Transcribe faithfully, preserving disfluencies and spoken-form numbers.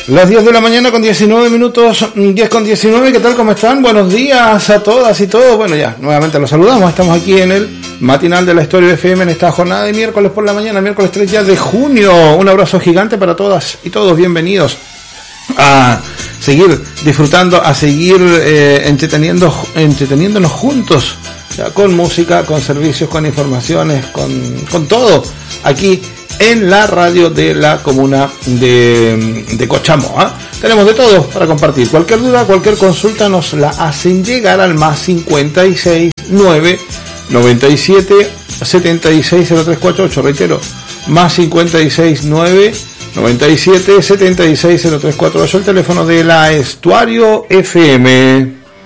Las diez de la mañana con diecinueve minutos, diez con diecinueve, ¿qué tal? ¿Cómo están? Buenos días a todas y todos. Bueno, ya, nuevamente los saludamos. Estamos aquí en el matinal de la Estéreo F M en esta jornada de miércoles por la mañana, miércoles tres ya de junio. Un abrazo gigante para todas y todos. Bienvenidos a seguir disfrutando, a seguir eh, entreteniendo, entreteniéndonos juntos, ya, con música, con servicios, con informaciones, con, con todo, aquí en la radio de la comuna de, de Cochamó. ¿eh? Tenemos de todo para compartir. Cualquier duda, cualquier consulta nos la hacen llegar al más cincuenta y seis nueve noventa y siete setenta y seis cero tres cuarenta y ocho. Reitero, más cincuenta y seis nueve noventa y siete setenta y seis cero tres cuarenta y ocho, el teléfono de la Estuario F M.